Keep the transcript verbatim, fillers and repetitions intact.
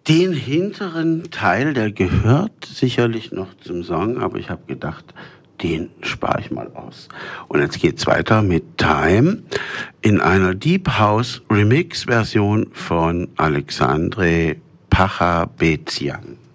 Den hinteren Teil, der gehört sicherlich noch zum Song, aber ich habe gedacht, den spare ich mal aus. Und jetzt geht's weiter mit Time in einer Deep House Remix Version von Alexandre Pacha-Bezian.